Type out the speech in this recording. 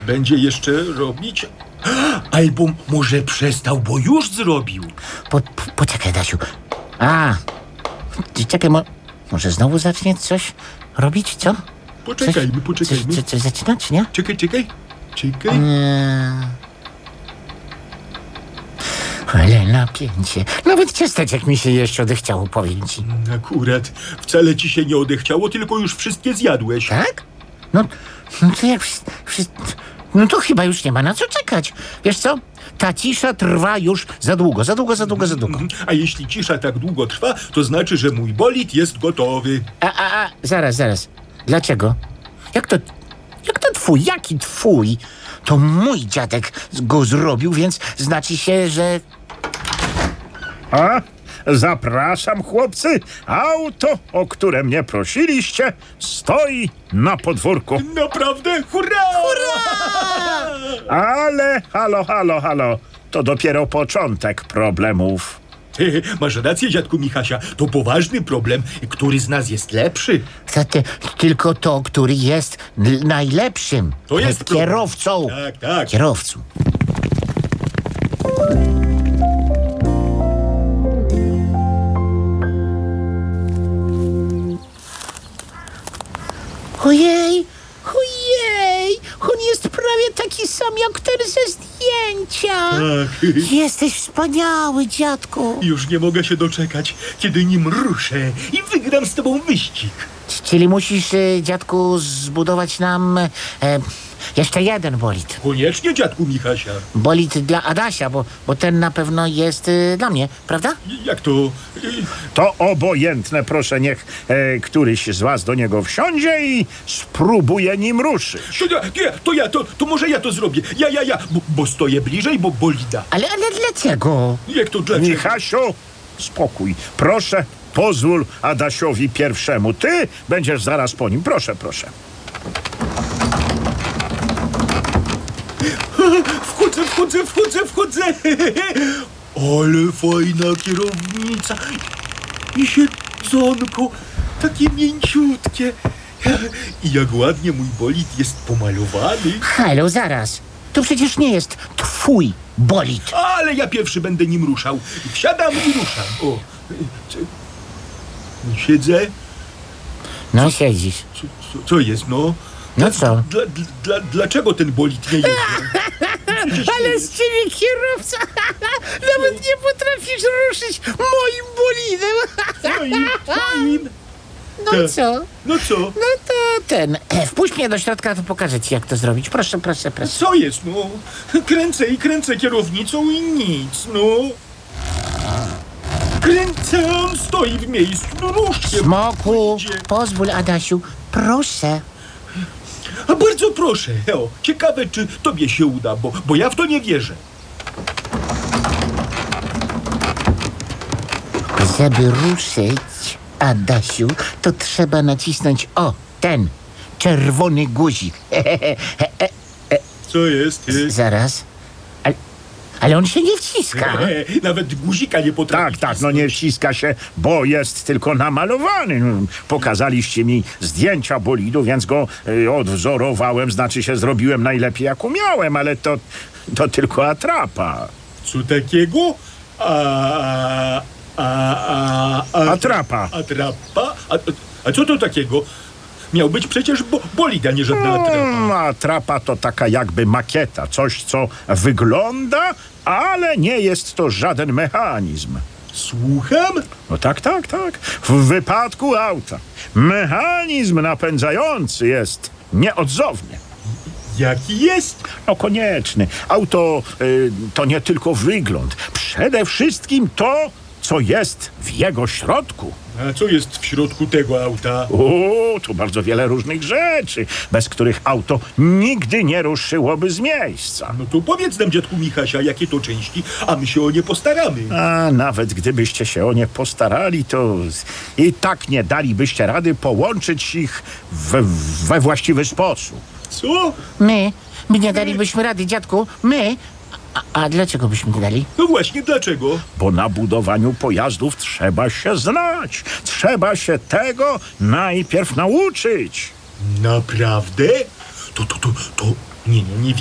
Będzie jeszcze robić? Albo może przestał, bo już zrobił. Poczekaj, Dasiu. Czekaj, może znowu zacznie coś robić, co? Poczekajmy. Coś zaczynać, nie? Czekaj. Ale napięcie. Nawet ciasteczek mi się jeszcze odechciało, powiem ci. Akurat. Wcale ci się nie odechciało, tylko już wszystkie zjadłeś. Tak? No to jak no to chyba już nie ma na co czekać. Wiesz co? Ta cisza trwa już za długo. A jeśli cisza tak długo trwa, to znaczy, że mój bolid jest gotowy. Zaraz. Dlaczego? Jak to twój? Jaki twój? To mój dziadek go zrobił, więc znaczy się, że... Zapraszam, chłopcy. Auto, o które mnie prosiliście, stoi na podwórku. Naprawdę? Hurra! Ale halo. To dopiero początek problemów. Masz rację, dziadku Michasia. To poważny problem. Który z nas jest lepszy? Tylko to, który jest najlepszym. To jest problem. Kierowcą. Tak. Kierowcą. Ojej! On jest prawie taki sam jak ten ze zdjęcia. Tak. Jesteś wspaniały, dziadku. Już nie mogę się doczekać, kiedy nim ruszę i wygram z tobą wyścig. Czyli musisz, dziadku, zbudować nam jeszcze jeden bolid. Koniecznie, dziadku Michasia. Bolid dla Adasia, bo ten na pewno jest dla mnie, prawda? Jak to? To obojętne, proszę, niech któryś z was do niego wsiądzie i spróbuje nim ruszyć. To może ja to zrobię. Ja, bo stoję bliżej, bo bolida. Ale dlaczego? Jak to dlaczego? Michasiu, spokój. Proszę, pozwól Adasiowi pierwszemu. Ty będziesz zaraz po nim. Proszę. Wchodzę. Ale fajna kierownica. I siedzonko, takie mięciutkie. I jak ładnie mój bolid jest pomalowany. Halo, zaraz. To przecież nie jest twój bolid. Ale ja pierwszy będę nim ruszał. Wsiadam i ruszam. O, siedzę. No, siedzisz. Co jest, no? No co? Dlaczego ten bolid nie jedzie? Ale z ciebie kierowca! Nawet nie potrafisz ruszyć moim bolidem! Twoim. No co? No co? No to ten. Wpuść mnie do środka, to pokażę ci, jak to zrobić. Proszę. Co jest, no? Kręcę kierownicą i nic, no. Kręcę, on stoi w miejscu, no rusz się. Smoku, Idzie. pozwól, Adasiu. Proszę. A bardzo proszę, ciekawe, czy tobie się uda, bo ja w to nie wierzę. Żeby ruszyć, Adasiu, to trzeba nacisnąć ten czerwony guzik. Co jest? Zaraz. Ale on się nie wciska. Nawet guzika nie potrafi. Tak, no nie wciska się, bo jest tylko namalowany. Pokazaliście mi zdjęcia bolidu, więc go odwzorowałem, znaczy się zrobiłem najlepiej jak umiałem, ale to tylko atrapa. Co takiego? Atrapa. Atrapa? A co to takiego? Miał być przecież bolid, a nie żadna atrapa. Atrapa to taka jakby makieta, coś co wygląda, ale nie jest to żaden mechanizm. Słucham? No tak. W wypadku auta mechanizm napędzający jest nieodzowny. Jaki jest? No konieczny. Auto to nie tylko wygląd. Przede wszystkim to, co jest w jego środku. A co jest w środku tego auta? Tu bardzo wiele różnych rzeczy, bez których auto nigdy nie ruszyłoby z miejsca. No to powiedz nam, dziadku Michasia, jakie to części, a my się o nie postaramy. A nawet gdybyście się o nie postarali, to i tak nie dalibyście rady połączyć ich we właściwy sposób. Co? My nie dalibyśmy rady, dziadku. My? A dlaczego byśmy nie dali? No właśnie, dlaczego? Bo na budowaniu pojazdów trzeba się znać. Trzeba się tego najpierw nauczyć. Naprawdę? To Nie